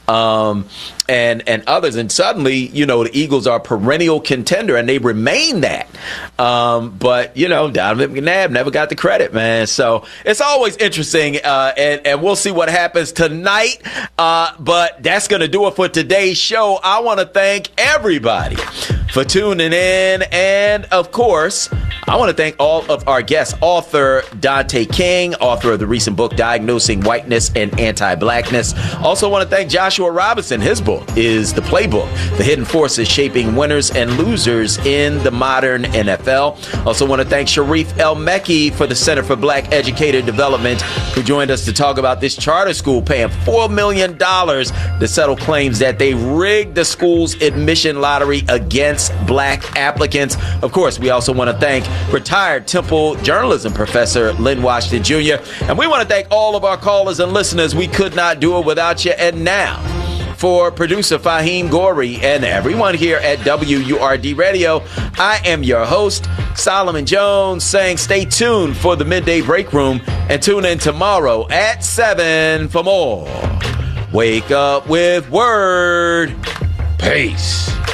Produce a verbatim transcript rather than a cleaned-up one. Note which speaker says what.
Speaker 1: um, and and others. And suddenly, you know, the Eagles are a perennial contender, and they remain that. Um, but, you know, Donovan McNabb never got the credit, man. So it's always interesting, uh, and, and we'll see what happens tonight. Uh, but that's going to do it for today's show. I want to thank everybody for tuning in. And, of course, I want to thank all of our guests. Author Dante King, author of the recent book Diagnosing Whiteness and Anti-Blackness. Also want to thank Joshua Robinson. His book is The Playbook, The Hidden Forces Shaping Winners and Losers in the Modern N F L. Also want to thank Sharif El-Mekki for the Center for Black Educator Development, who joined us to talk about this charter school paying four million dollars to settle claims that they rigged the school's admission lottery against black applicants. Of course, we also want to thank retired Temple journalism professor Lynn Washington Junior And we want to thank all of our callers and listeners. We could not do it without you. And now, for producer Fahim Gori and everyone here at W U R D Radio, I am your host, Solomon Jones, saying stay tuned for the Midday Break Room and tune in tomorrow at seven for more Wake Up with Word. Peace.